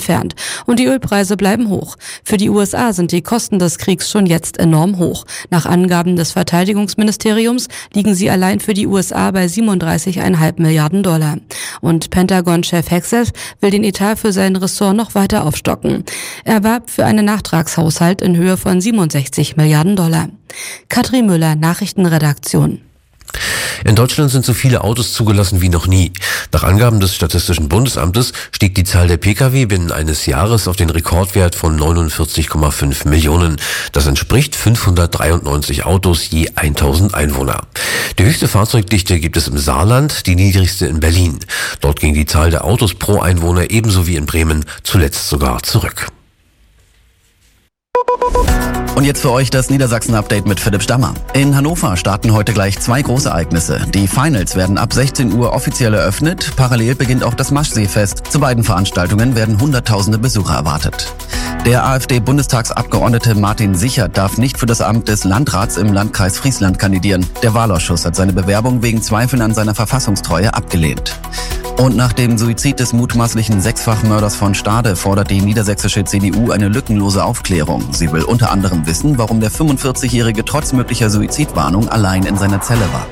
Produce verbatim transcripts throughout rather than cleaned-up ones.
entfernt. Und die Ölpreise bleiben hoch. Für die U S A sind die Kosten des Kriegs schon jetzt enorm hoch. Nach Angaben des Verteidigungsministeriums liegen sie allein für die U S A bei siebenunddreißig Komma fünf Milliarden Dollar. Und Pentagon-Chef Hegseth will den Etat für sein Ressort noch weiter aufstocken. Er warb für einen Nachtragshaushalt in Höhe von siebenundsechzig Milliarden Dollar. Katrin Müller, Nachrichtenredaktion. In Deutschland sind so viele Autos zugelassen wie noch nie. Nach Angaben des Statistischen Bundesamtes stieg die Zahl der Pkw binnen eines Jahres auf den Rekordwert von neunundvierzig Komma fünf Millionen. Das entspricht fünfhundertdreiundneunzig Autos je tausend Einwohner. Die höchste Fahrzeugdichte gibt es im Saarland, die niedrigste in Berlin. Dort ging die Zahl der Autos pro Einwohner ebenso wie in Bremen zuletzt sogar zurück. Und jetzt für euch das Niedersachsen-Update mit Philipp Stammer. In Hannover starten heute gleich zwei Großereignisse. Die Finals werden ab sechzehn Uhr offiziell eröffnet. Parallel beginnt auch das Maschseefest. Zu beiden Veranstaltungen werden hunderttausende Besucher erwartet. Der AfD-Bundestagsabgeordnete Martin Sichert darf nicht für das Amt des Landrats im Landkreis Friesland kandidieren. Der Wahlausschuss hat seine Bewerbung wegen Zweifeln an seiner Verfassungstreue abgelehnt. Und nach dem Suizid des mutmaßlichen Sechsfachmörders von Stade fordert die niedersächsische C D U eine lückenlose Aufklärung. Sie will unter anderem wissen, warum der fünfundvierzigjährige trotz möglicher Suizidwarnung allein in seiner Zelle war.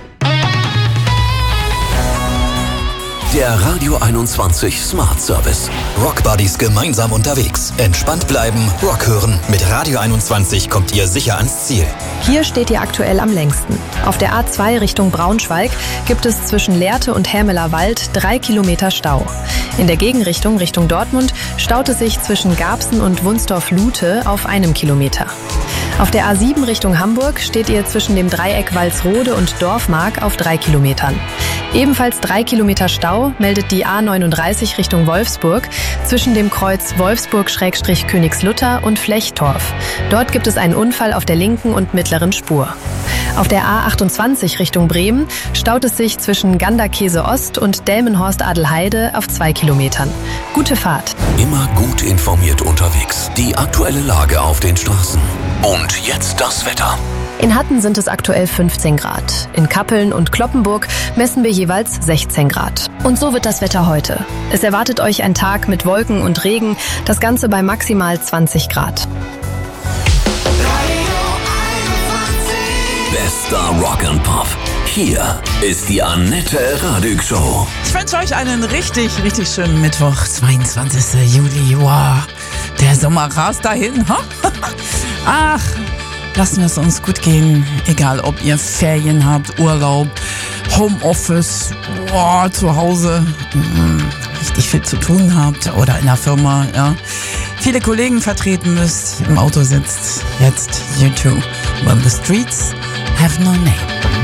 Der Radio einundzwanzig Smart Service. Rock Buddies gemeinsam unterwegs. Entspannt bleiben, Rock hören. Mit Radio einundzwanzig kommt ihr sicher ans Ziel. Hier steht ihr aktuell am längsten. Auf der A zwei Richtung Braunschweig gibt es zwischen Lehrte und Hermeler Wald drei Kilometer Stau. In der Gegenrichtung Richtung Dortmund staut es sich zwischen Garbsen und Wunsdorf-Lute auf einem Kilometer. Auf der A sieben Richtung Hamburg steht ihr zwischen dem Dreieck Walsrode und Dorfmark auf drei Kilometern. Ebenfalls drei Kilometer Stau meldet die A neununddreißig Richtung Wolfsburg zwischen dem Kreuz Wolfsburg-Königslutter und Flechtorf. Dort gibt es einen Unfall auf der linken und mittleren Spur. Auf der A achtundzwanzig Richtung Bremen staut es sich zwischen Ganderkese Ost und Delmenhorst-Adelheide auf zwei Kilometern. Gute Fahrt. Immer gut informiert unterwegs. Die aktuelle Lage auf den Straßen. Und jetzt das Wetter. In Hatten sind es aktuell fünfzehn Grad. In Kappeln und Cloppenburg messen wir jeweils sechzehn Grad. Und so wird das Wetter heute. Es erwartet euch ein Tag mit Wolken und Regen, das Ganze bei maximal zwanzig Grad. Bester Rock and Pop. Hier ist die Annette Radig Show. Ich wünsche euch einen richtig, richtig schönen Mittwoch, zweiundzwanzigsten Juli. Wow, der Sommer rast dahin. Ach, lassen wir es uns gut gehen. Egal, ob ihr Ferien habt, Urlaub, Homeoffice, wow, zu Hause mh, richtig viel zu tun habt oder in der Firma, ja, viele Kollegen vertreten müsst, im Auto sitzt. Jetzt YouTube. Well, the streets have no name.